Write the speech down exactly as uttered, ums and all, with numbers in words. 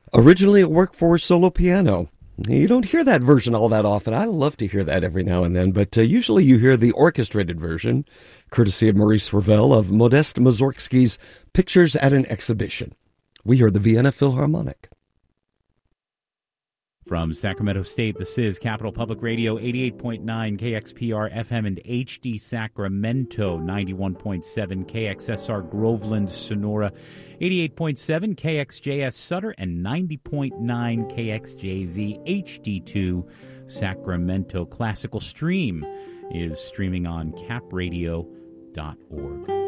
Originally a work for solo piano. You don't hear that version all that often. I love to hear that every now and then, but uh, usually you hear the orchestrated version, courtesy of Maurice Ravel, of Modest Mussorgsky's Pictures at an Exhibition. We hear the Vienna Philharmonic. From Sacramento State, this is Capital Public Radio, eighty-eight point nine K X P R F M and H D Sacramento, ninety-one point seven K X S R Groveland, Sonora, eighty-eight point seven K X J S Sutter, and ninety point nine K X J Z H D two Sacramento. Classical Stream is streaming on cap radio dot org.